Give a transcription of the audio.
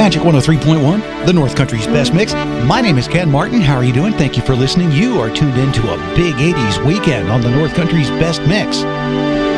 Magic 103.1, the North Country's best mix. My name is Ken Martin. How are you doing? Thank you for listening. You are tuned into a big 80s weekend on the North Country's best mix.